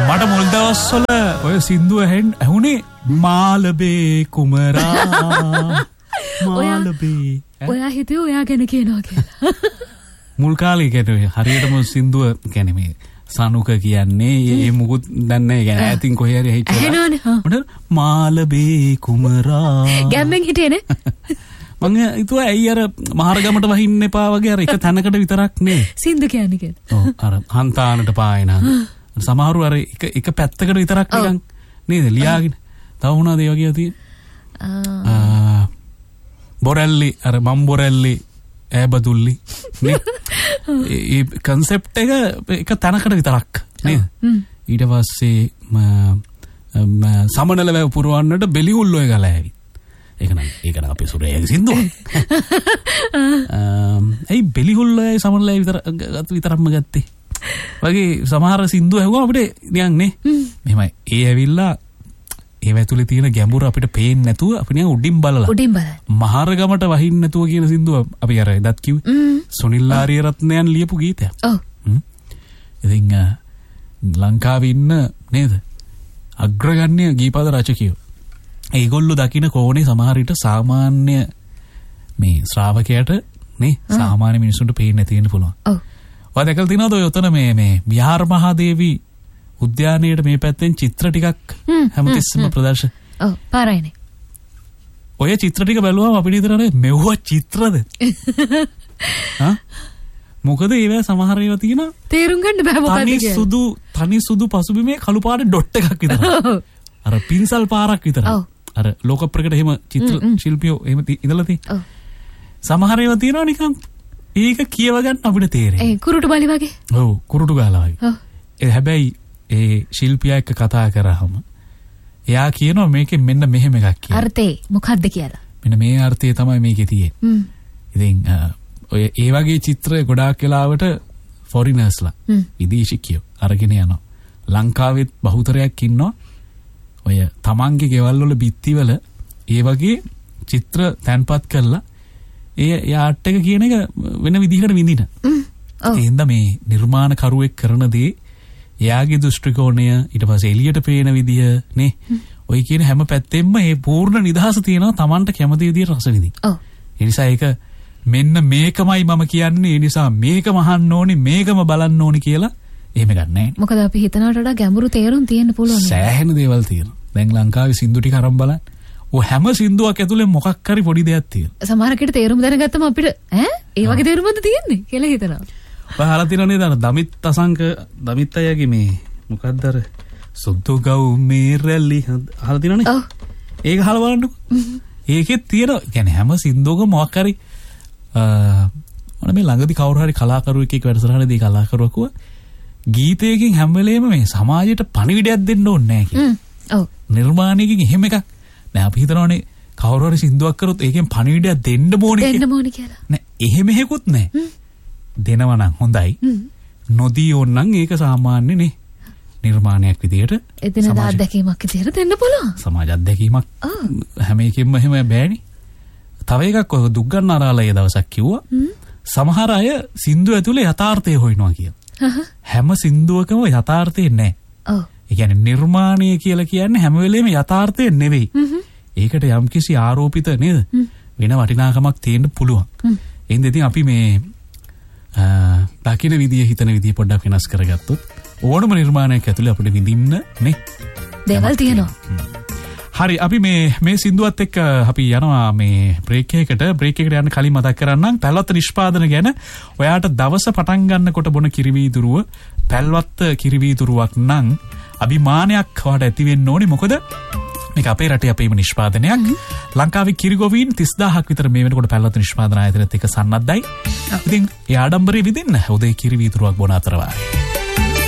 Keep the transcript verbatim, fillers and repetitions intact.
මට මුල් දවස්වල ඔය සින්දුව ඇහුනේ මාලබේ කුමරා මාලබේ. ඔයා හිතුවේ ඔයා ගැන කියනවා කියලා. මුල් කාලේ කියන්නේ හරියටම සින්දුව කියන්නේ මේ සනුක කියන්නේ ඒ මුකුත් දන්නේ නැහැ. කියන්නේ ඈතින් කොහේ හරි හිටියා. මට මාලබේ කුමරා ගැම්මෙන් හිටියේනේ. මම හිතුවා ඇයි අර මහරගමට වහින්න එපා වගේ අර එක තැනකට විතරක් නේ සින්දු කියන්නේ කියලා. ඔව් අර හන්තානට පායන. සමහරව අර එක එක පැත්තකට විතරක් නිකන් නේද ලියාගෙන. තව වුණාද ඒ වගේ තියෙන? ආ බොරැල්ලි අර මම් බොරැල්ලි ඈබදුල්ලි නේ. ඒ concept එක එක තැනකට විතරක් නේද? ඊට පස්සේ සමනල වැව පුරවන්නට බෙලිහුල්ලෝ එක ගලෑවි. ඒක නම් ඒක නම් අපේ සුරේගේ සින්දුව. ඇයි බෙලිහුල්ලෝයි සමනලයි විතර විතරක්ම ගත්තේ? වගේ සමහර සින්දු ඇහුවා අපිට නිකන් නේ. මෙහෙමයි. ඒ ඇවිල්ලා ඒව ඇතුලේ තියෙන ගැඹුර අපිට පේන්නේ නැතුව අපි නිකන් උඩින් බලලා. උඩින් බලලා. මහරගමට වහින්න නැතුව කියන සින්දුව අපි අර එදත් කිව්වේ. සුනිල් ආරියරත්නයන් ලියපු ගීතයක්. ඔව්. ඉතින් ලංකාවේ ඉන්න නේද? අග්‍රගණ්‍ය ගීපද රචකයෝ. ඒගොල්ලෝ දකින්න කෝණේ සමහර විට සාමාන්‍ය මේ ශ්‍රාවකයාට නේ සාමාන්‍ය මිනිසුන්ට පේන්නේ නැති වෙන්න පුළුවන්. ඔව්. ඔය දැකලා තියෙනවද ඔය උතන මේ මේ විහාර මහදේවි උද්‍යානයේ මේ පැත්තෙන් චිත්‍ර ටිකක් හැමතිස්සෙම ප්‍රදර්ශන. ඔව් පාරයිනේ. ඔය චිත්‍ර ටික බැලුවම අපිට හිතනවා මෙව්ව චිත්‍රද? හා මොකද ඒව සමහර ඒවා තියෙනවා තේරුම් ගන්න බෑ මොකක්ද කියන්නේ. තනි සුදු තනි සුදු පසුබිමේ කළු පාට ඩොට් එකක් විතරයි. අර පින්සල් පාරක් විතරයි. අර ලෝක ප්‍රකට එහෙම චිත්‍ර ශිල්පියෝ එහෙම ඉඳලා තියෙනවා. සමහර ඒවා තියෙනවා නිකන් ඒක කියව ගන්න අපිට තේරෙන්නේ. ඒ කුරුටු බලි වගේ. ඔව් කුරුටු ගාලා වගේ. ඔව්. ඒ හැබැයි ඒ ශිල්පියා එක්ක කතා කරාම එයා කියනවා මේකෙන් මෙන්න මෙහෙම එකක් කියලා. අර්ථේ මොකක්ද කියලා. මෙන්න මේ අර්ථය තමයි මේකේ තියෙන්නේ. ඉතින් ඔය ඒ වගේ චිත්‍ර ගොඩාක් වෙලාවට ෆොරිනර්ස්ලා විදේශිකයෝ අරගෙන යනවා. ලංකාවෙත් බහුතරයක් ඉන්නවා. ඔය තමන්ගේ ගෙවල් වල බිත්තිවල ඒ වගේ චිත්‍ර තැන්පත් කරලා ඒ යාට් එක කියන එක වෙන විදිහකට විඳින. ඒ හින්දා මේ නිර්මාණකරුවෙක් කරන දේ එයාගේ දෘෂ්ටි කෝණය ඊට පස්සේ එළියට පේන විදිය නේ ඔය කියන හැම පැත්තෙම මේ පූර්ණ නිදහස තියෙනවා Tamanට කැමති විදියට රස විඳින්න. ඔව්. ඒ නිසා ඒක මෙන්න මේකමයි මම කියන්නේ. ඒ නිසා මේකම අහන්න ඕනි මේකම බලන්න ඕනි කියලා එහෙම ගන්න නැහැ. මොකද අපි හිතනවට වඩා ගැඹුරු තේරුම් තියෙන්න පුළුවන්. සෑහෙන දේවල් තියෙනවා. දැන් ලංකාවේ සින්දු ටික අරන් බලන්න. ඔය හැම සින්දුවක් ඇතුලේ මොකක් හරි පොඩි දෙයක් තියෙනවා. සමහර කෙට තේරුම් දැනගත්තම අපිට ඈ ඒ වගේ තේරුමක්ද තියෙන්නේ කියලා හිතනවා. ඔය අහලා තියෙනව නේද අර දමිත් අසංක දමිත් අයගේ මේ මොකක්ද අර සුදු ගව් මේරලි අහලා තියෙනවනේ. ඔව්. ඒක අහලා බලන්නකෝ. ඒකෙත් තියෙනවා. කියන්නේ හැම සින්දුවකම මොකක් හරි අ මේ ළඟදී කවුරු හරි කලාකරුවෙක් එක්ක වැඩසටහනදී කලාකරුවා කිව්වා ගීතයකින් හැම වෙලේම මේ සමාජයට පණිවිඩයක් දෙන්න ඕනේ නැහැ කියලා. ඔව්. නිර්මාණයකින් එහෙම එකක් නෑ. අපි හිතනවානේ කවුරු හරි සින්දුවක් කරොත් ඒකෙන් පණිවිඩයක් දෙන්න ඕනේ කියලා. දෙන්න ඕනේ කියලා. නෑ එහෙම හේකුත් නෑ. දෙනවා නම් හොඳයි. නොදී ඕනනම් ඒක සාමාන්‍ය නේ. නිර්මාණයක් විදියට එදිනදා අත්දැකීමක් විදියට දෙන්න පුළුවන්. සමාජ අත්දැකීමක් හැම එකෙම එහෙම බෑනේ. තව එකක් ඔය දුක්ගන්නාරාලේ දවසක් කිව්වා සමහර අය සින්දු ඇතුලේ යථාර්ථය හොයනවා කියලා. හැම සින්දුවකම යථාර්ථය නැහැ. ඔව්. ඒ කියන්නේ නිර්මාණය කියලා කියන්නේ හැම වෙලේම යථාර්ථය නෙවෙයි. ඒකට යම්කිසි ආරෝපිත නේද? වෙන වටිනාකමක් තියෙන්න පුළුවන්. එහෙනම් ඉතින් අපි මේ දකින්න විදිය හිතන විදිය පොඩ්ඩක් වෙනස් කරගත්තොත් ඕනම නිර්මාණයක් ඇතුලේ අපිට විඳින්න නේ දේවල් තියෙනවා. හරි අපි මේ මේ සින්දුවත් එක්ක අපි යනවා මේ බ්‍රේක් එකකට. බ්‍රේක් එකට යන්න කලින් මතක් කරන්නම් පැල්වත්ත නිෂ්පාදන ගැන. ඔයාට දවස පටන් ගන්නකොට බොන කිරිවීදුරුව පැල්වත්ත කිරිවීදුරුවක් නම් අභිමානයක් ඔයාට ඇති වෙන්න ඕනේ. මොකද මේක අපේ රටේ අපේම නිෂ්පාදනයක්. ලංකාවේ කිරිගොවීන් තිස් දාහක් විතර මේ වෙනකොට පැල්වත්ත නිෂ්පාදන ආයතනයත් එක්ක සන්නද්ධයි. ඉතින් ඒ ආඩම්බරේ විදින්න උදේ කිරිවීදුරුවක් බොන අතර වාරේ